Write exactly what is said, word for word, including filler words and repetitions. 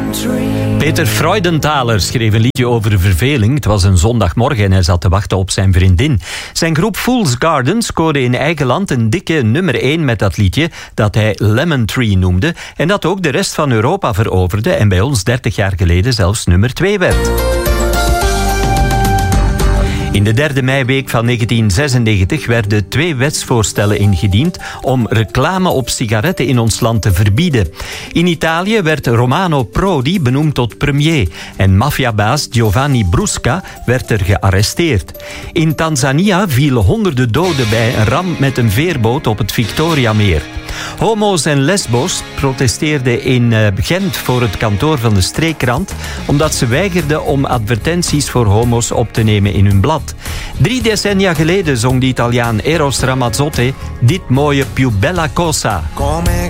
Peter Freudenthaler schreef een liedje over verveling. Het was een zondagmorgen en hij zat te wachten op zijn vriendin. Zijn groep Fool's Garden scoorde in eigen land een dikke nummer één met dat liedje dat hij Lemon Tree noemde en dat ook de rest van Europa veroverde en bij ons dertig jaar geleden zelfs nummer twee werd. In de derde meiweek van negentien zesennegentig werden twee wetsvoorstellen ingediend om reclame op sigaretten in ons land te verbieden. In Italië werd Romano Prodi benoemd tot premier en maffiabaas Giovanni Brusca werd er gearresteerd. In Tanzania vielen honderden doden bij een ramp met een veerboot op het Victoriameer. Homo's en lesbo's protesteerden in Gent voor het kantoor van de streekkrant omdat ze weigerden om advertenties voor homo's op te nemen in hun blad. Drie decennia geleden zong de Italiaan Eros Ramazzotti dit mooie Più bella cosa.